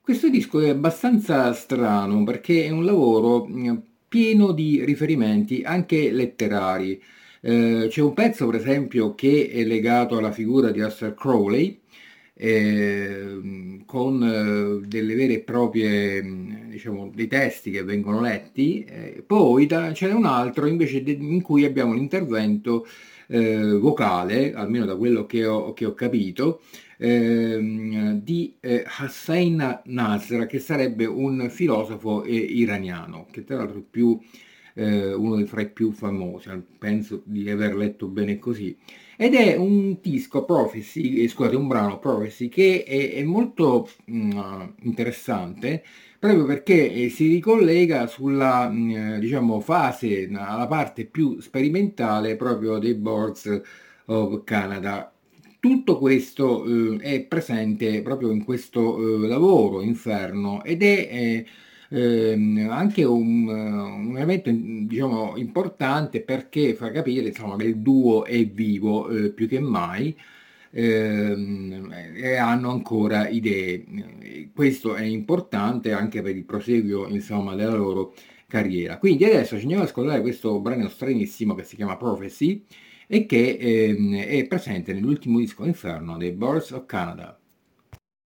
Questo disco è abbastanza strano perché è un lavoro pieno di riferimenti anche letterari. C'è un pezzo, per esempio, che è legato alla figura di Aleister Crowley, con delle vere e proprie, diciamo, dei testi che vengono letti. Poi ce n'è un altro invece in cui abbiamo l'intervento vocale, almeno da quello che ho capito, di Hussein Nasr, che sarebbe un filosofo iraniano, che tra l'altro è uno fra i più famosi, penso di aver letto bene così. Ed è un disco Prophecy, scusate, un brano Prophecy che è molto interessante proprio perché si ricollega sulla diciamo, fase, alla parte più sperimentale proprio dei Boards of Canada. Tutto questo è presente proprio in questo lavoro, Inferno, ed è anche un elemento diciamo, importante perché fa capire insomma, che il duo è vivo più che mai e hanno ancora idee. Questo è importante anche per il proseguio insomma, della loro carriera. Quindi adesso ci andiamo ad ascoltare questo brano stranissimo che si chiama Prophecy e che è presente nell'ultimo disco Inferno dei Birds of Canada.